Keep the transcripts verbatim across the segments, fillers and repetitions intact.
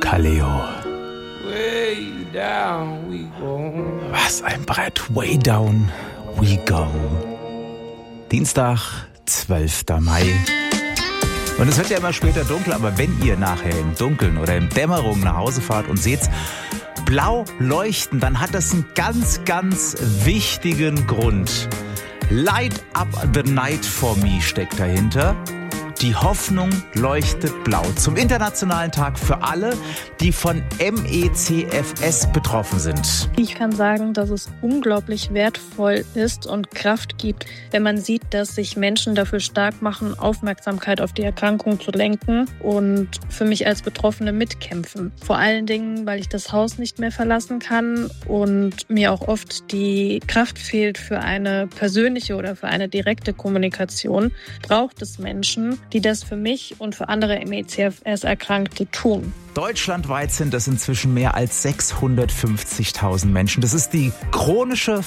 Kaleo. Way down we go. Was ein Brett. Way down we go. Dienstag, zwölfter Mai. Und es wird ja immer später dunkel, aber wenn ihr nachher im Dunkeln oder in Dämmerung nach Hause fahrt und seht's blau leuchten, dann hat das einen ganz, ganz wichtigen Grund. Light up the night for me steckt dahinter. Die Hoffnung leuchtet blau. Zum Internationalen Tag für alle, die von M E C F S betroffen sind. Ich kann sagen, dass es unglaublich wertvoll ist und Kraft gibt, wenn man sieht, dass sich Menschen dafür stark machen, Aufmerksamkeit auf die Erkrankung zu lenken und für mich als Betroffene mitkämpfen. Vor allen Dingen, weil ich das Haus nicht mehr verlassen kann und mir auch oft die Kraft fehlt für eine persönliche oder für eine direkte Kommunikation, braucht es Menschen, die das für mich und für andere M E C F S-Erkrankte tun. Deutschlandweit sind das inzwischen mehr als sechshundertfünfzigtausend Menschen. Das ist die chronische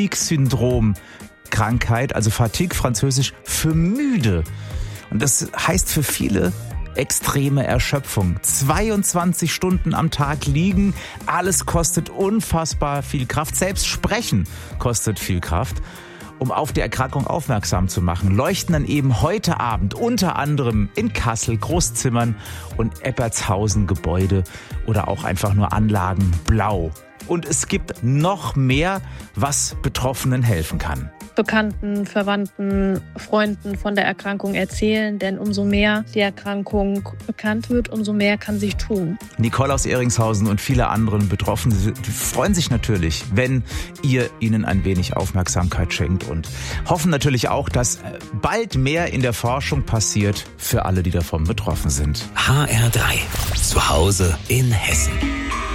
Fatigue-Syndrom-Krankheit, also Fatigue französisch für müde. Und das heißt für viele extreme Erschöpfung. zweiundzwanzig Stunden am Tag liegen, alles kostet unfassbar viel Kraft. Selbst sprechen kostet viel Kraft. Um auf die Erkrankung aufmerksam zu machen, leuchten dann eben heute Abend unter anderem in Kassel, Großzimmern und Eppertshausen Gebäude oder auch einfach nur Anlagen blau. Und es gibt noch mehr, was Betroffenen helfen kann. Bekannten, Verwandten, Freunden von der Erkrankung erzählen, denn umso mehr die Erkrankung bekannt wird, umso mehr kann sich tun. Nicole aus Ehringshausen und viele andere Betroffene freuen sich natürlich, wenn ihr ihnen ein wenig Aufmerksamkeit schenkt und hoffen natürlich auch, dass bald mehr in der Forschung passiert für alle, die davon betroffen sind. H R drei. Zu Hause in Hessen.